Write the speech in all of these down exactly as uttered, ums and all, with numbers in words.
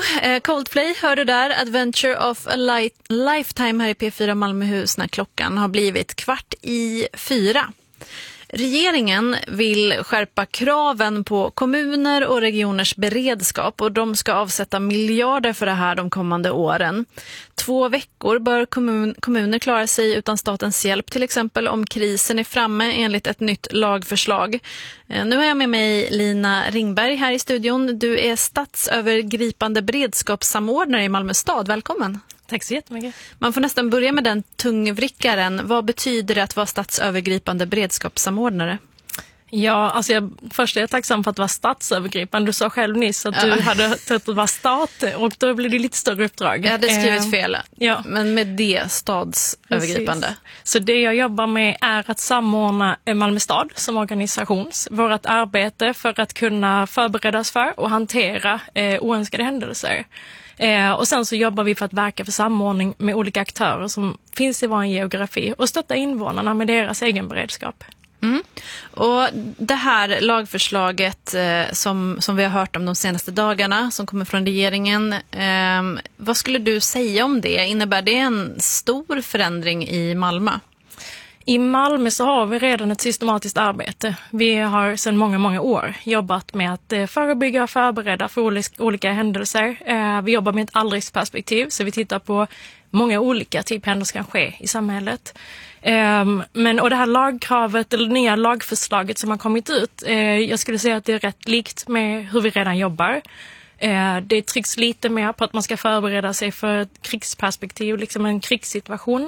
eh, Coldplay hör du där. Adventure of a light, Lifetime här i P fyra Malmöhus när klockan har blivit kvart i fyra. Regeringen vill skärpa kraven på kommuner och regioners beredskap och de ska avsätta miljarder för det här de kommande åren. Två veckor bör kommun, kommuner klara sig utan statens hjälp, till exempel om krisen är framme enligt ett nytt lagförslag. Nu har jag med mig Lina Ringberg här i studion. Du är statsövergripande beredskapssamordnare i Malmö stad. Välkommen! Tack så jättemycket. Man får nästan börja med den tungvrickaren. Vad betyder det att vara statsövergripande beredskapssamordnare? Ja, alltså jag, först är jag tacksam för att vara statsövergripande. Du sa själv nyss att ja. du hade tänkt att vara stat och då blir det lite större uppdrag. Jag hade skrivit eh, fel, ja. Men med det stadsövergripande. Precis. Så det jag jobbar med är att samordna Malmö stad som organisation. Vårt arbete för att kunna förberedas för och hantera eh, oönskade händelser. Eh, och sen så jobbar vi för att verka för samordning med olika aktörer som finns i vår geografi och stötta invånarna med deras egen beredskap. Mm. Och det här lagförslaget eh, som, som vi har hört om de senaste dagarna som kommer från regeringen, eh, vad skulle du säga om det? Innebär det en stor förändring i Malmö? I Malmö så har vi redan ett systematiskt arbete. Vi har sedan många, många år jobbat med att förebygga och förbereda för olika händelser. Vi jobbar med ett allriksperspektiv så vi tittar på många olika typer händelser som kan ske i samhället. Men, och det här lagkravet eller det nya lagförslaget som har kommit ut, jag skulle säga att det är rätt likt med hur vi redan jobbar. Det trycks lite mer på att man ska förbereda sig för ett krigsperspektiv, liksom en krigssituation.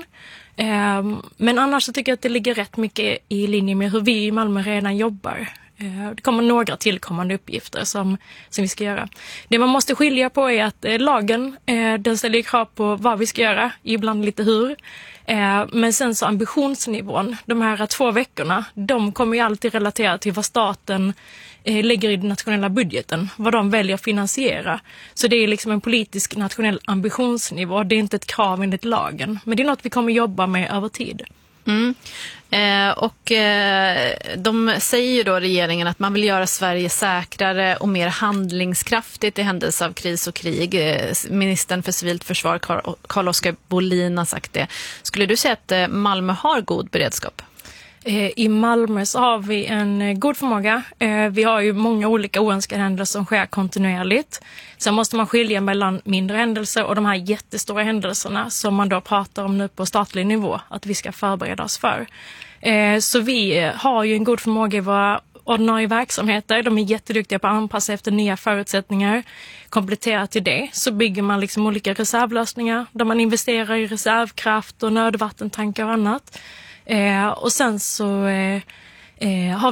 Men annars så tycker jag att det ligger rätt mycket i linje med hur vi i Malmö redan jobbar. Det kommer några tillkommande uppgifter som, som vi ska göra. Det man måste skilja på är att lagen, den ställer krav på vad vi ska göra, ibland lite hur. Men sen så ambitionsnivån, de här två veckorna, de kommer ju alltid relatera till vad staten lägger i den nationella budgeten, vad de väljer att finansiera. Så det är liksom en politisk nationell ambitionsnivå, det är inte ett krav enligt lagen. Men det är något vi kommer jobba med över tid. Mm. Eh, och eh, de säger ju då regeringen att man vill göra Sverige säkrare och mer handlingskraftigt i händelse av kris och krig. Eh, ministern för civilt försvar Carl-Oskar Bohlin har sagt det. Skulle du säga att eh, Malmö har god beredskap? I Malmö så har vi en god förmåga. Vi har ju många olika oönskade händelser som sker kontinuerligt. Sen måste man skilja mellan mindre händelser och de här jättestora händelserna som man då pratar om nu på statlig nivå att vi ska förbereda oss för. Så vi har ju en god förmåga i våra ordinarie verksamheter. De är jätteduktiga på att anpassa efter nya förutsättningar. Kompletterat till det så bygger man liksom olika reservlösningar där man investerar i reservkraft och nödvattentankar och annat. Eh, och sen så eh, eh, har